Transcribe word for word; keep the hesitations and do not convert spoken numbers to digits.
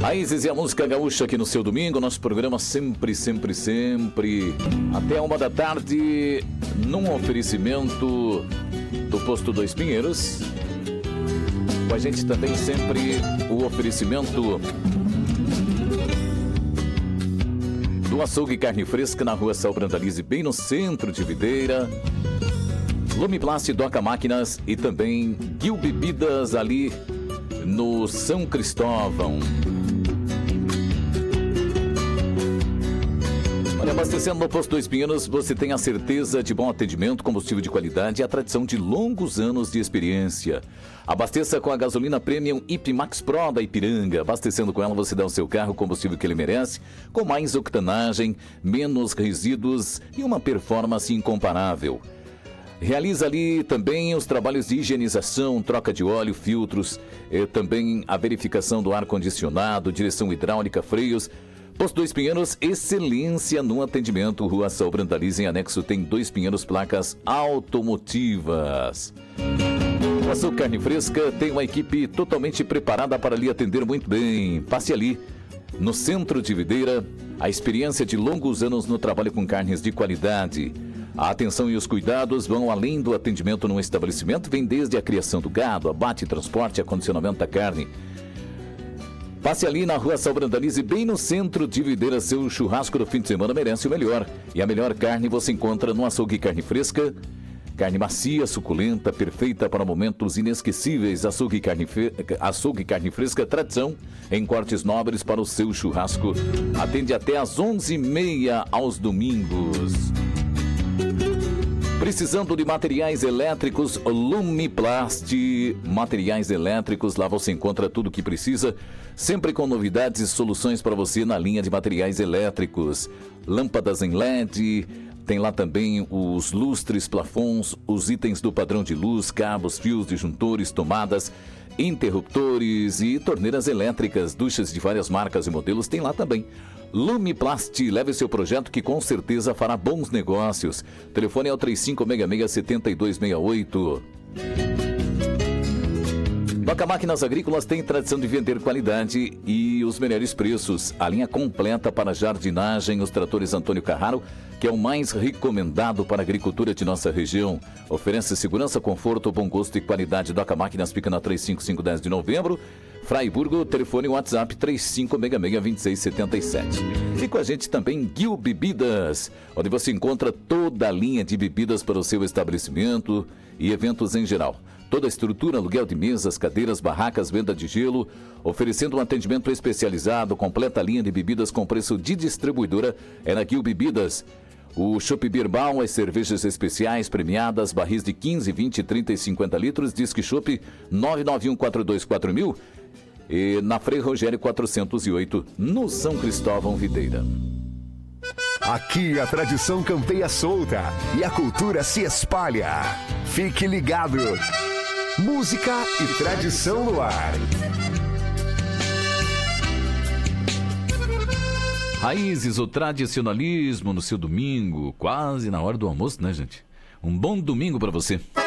Raízes e a música gaúcha aqui no seu domingo, nosso programa sempre, sempre, sempre até uma da tarde, num oferecimento do Posto Dois Pinheiros. Com a gente também sempre o oferecimento do Açougue Carne Fresca na rua Sal Brandalize, bem no centro de Videira. Lumiplast, Doca Máquinas e também Guil Bebidas ali no São Cristóvão. Olha, abastecendo no Posto Dois Pinheiros, você tem a certeza de bom atendimento, combustível de qualidade e a tradição de longos anos de experiência. Abasteça com a gasolina Premium I P Max Pro da Ipiranga. Abastecendo com ela, você dá ao seu carro o combustível que ele merece, com mais octanagem, menos resíduos e uma performance incomparável. Realiza ali também os trabalhos de higienização, troca de óleo, filtros, e também a verificação do ar-condicionado, direção hidráulica, freios. Posto Dois Pinheiros, excelência no atendimento. Rua Sal Brandalize, em anexo tem Dois Pinheiros, placas automotivas. O Açougue Carne Fresca tem uma equipe totalmente preparada para lhe atender muito bem. Passe ali, no centro de Videira, a experiência de longos anos no trabalho com carnes de qualidade. A atenção e os cuidados vão além do atendimento num estabelecimento, vem desde a criação do gado, abate, transporte e acondicionamento da carne. Passe ali na rua Sal Brandalize, bem no centro de Videira. Seu churrasco do fim de semana merece o melhor. E a melhor carne você encontra no Açougue Carne Fresca. Carne macia, suculenta, perfeita para momentos inesquecíveis. Açougue Carne, Fe... Açougue Carne Fresca, tradição em cortes nobres para o seu churrasco. Atende até às onze e meia aos domingos. Precisando de materiais elétricos, Lumiplast, materiais elétricos, lá você encontra tudo o que precisa, sempre com novidades e soluções para você na linha de materiais elétricos. Lâmpadas em L E D, tem lá também os lustres, plafons, os itens do padrão de luz, cabos, fios, disjuntores, tomadas, interruptores e torneiras elétricas, duchas de várias marcas e modelos, tem lá também. Lumiplast, leve seu projeto que com certeza fará bons negócios. Telefone é o três cinco seis seis, sete dois seis oito. Doca Máquinas Agrícolas tem tradição de vender qualidade e os melhores preços. A linha completa para jardinagem, os tratores Antônio Carraro, que é o mais recomendado para a agricultura de nossa região. Oferece segurança, conforto, bom gosto e qualidade. Doca Máquinas fica na três cinco cinco, dez de novembro. Fraiburgo, telefone WhatsApp três cinco seis seis, dois seis sete sete. E com a gente também Guil Bebidas, onde você encontra toda a linha de bebidas para o seu estabelecimento e eventos em geral. Toda a estrutura, aluguel de mesas, cadeiras, barracas, venda de gelo, oferecendo um atendimento especializado, completa linha de bebidas com preço de distribuidora, é na Guil Bebidas. O Chopp Birbal, as cervejas especiais premiadas, barris de quinze, vinte, trinta e cinquenta litros, Disque Chopp nove nove um quatro dois quatro mil e na Frei Rogério quatrocentos e oito, no São Cristóvão, Videira. Aqui a tradição campeia solta e a cultura se espalha. Fique ligado. Música e tradição no ar. Raízes, o tradicionalismo no seu domingo, quase na hora do almoço, né, gente? Um bom domingo para você.